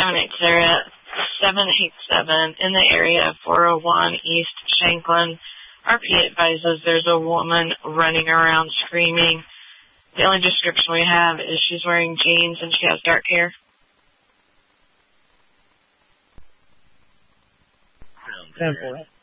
787 in the area of 401 East Shanklin. RP advises there's a woman running around screaming. The only description we have is she's wearing jeans and she has dark hair. 10-4.